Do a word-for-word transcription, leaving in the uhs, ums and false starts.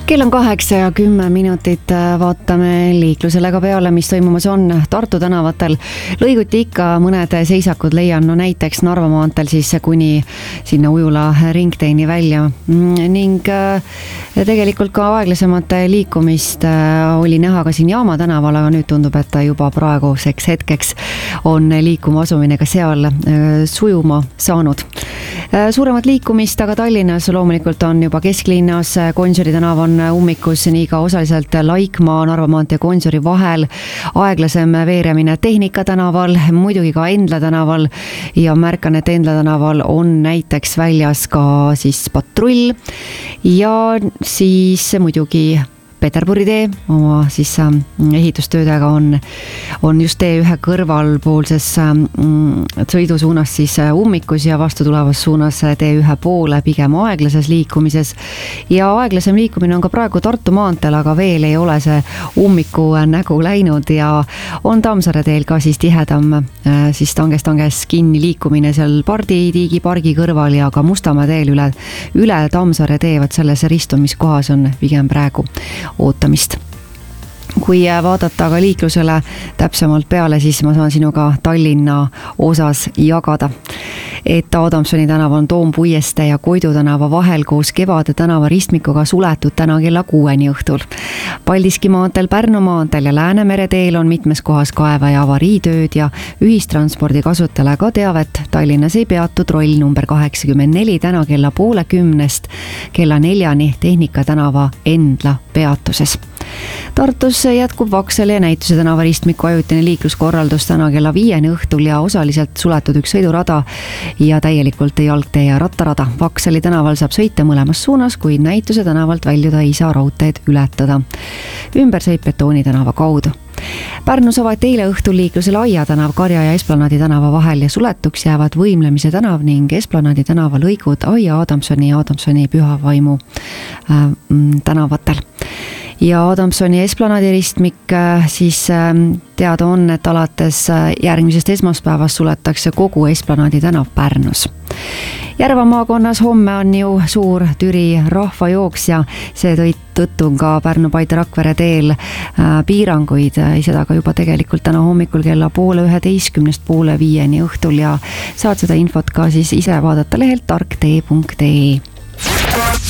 Kell on kaheksa ja kümme minutit, vaatame liiklusele ka peale, mis toimumas on Tartu tänavatel. Lõiguti ikka mõned seisakud leian, no näiteks Narva maanteel siis kuni sinna Ujula ringteeni välja. Ning tegelikult ka aeglasemat liikumist oli näha ka siin Jaama tänaval, aga nüüd tundub, et juba praeguseks hetkeks on liikuma asumine ka seal sujuma saanud. Suuremat liikumist aga Tallinnas loomulikult on juba kesklinnas, Gonsiori tänav on ummikus, nii ka osaliselt Laikmaa, Narva maantee Gonsiori vahel, aeglasem veeremine Tehnika tänaval, muidugi ka Endla tänaval ja märkan, et Endla tänaval on näiteks väljas ka siis patrull ja siis muidugi Peterburi tee oma siis ehitustöödega on, on just tee ühe kõrvalpoolses sõidusuunas siis ummikus ja vastu tulevas suunas tee ühe poole pigem aeglases liikumises. Ja aeglasem liikumine on ka praegu Tartu maanteel, aga veel ei ole see ummiku nägu läinud ja on Tammsaare teel ka siis tihedam siis tanges-tanges kinni liikumine seal Parditiigi pargi kõrval ja ka Mustamäe teel üle, üle Tammsaare tee, vaat selles ristumiskohas on pigem praegu ootamist. Kui vaadata ka liiklusele täpsemalt peale, siis ma saan sinuga Tallinna osas jagada, et Adamsoni tänav on Toompuieste ja Koidu tänava vahel koos Kevade tänava ristmikuga suletud täna kella kuueni õhtul. Paldiski maanteel, Pärnu maanteel ja Läänemere teel on mitmes kohas kaeva ja avariitööd ja ühistranspordi kasutajale ka teavet. Tallinnas ei peatu troll number kaheksakümmend neli täna kella poole kümnest kella neljani Tehnika tänava Endla peatuses. Tartus jätkub Vaksali ja Näituse tänava ristmiku ajutine liikluskorraldus täna kella viieni õhtul ja osaliselt suletud üks sõidurada ja täielikult jalgtee ja rattarada. Vaksali tänaval saab sõita mõlemas suunas, kuid Näituse tänavalt väljuda ei saa raudteed ületada. Ümbersõit Betooni tänava kaudu. Pärnus avati eile õhtul liiklusele Aia tänav, Karja ja Esplanaadi tänava vahel ja suletuks jäävad Võimlemise tänav ning Esplanaadi tänava lõigud Aia, Adamsoni ja Adamsoni Pühavahimu äh, tänavatel. Ja Adamsoni Esplanaadi ristmik siis teada on, et alates järgmisest esmaspäevast suletakse kogu Esplanaadi tänav Pärnus. Järva maakonnas homme on ju suur Türi rahvajooks ja see tõttu on ka Pärnu-Paide Rakvere teel piiranguid, seda ka juba tegelikult täna hommikul kella poole üheteistkümnest poole viieni õhtul ja saad seda infot ka siis ise vaadata lehelt tark tee punkt ee.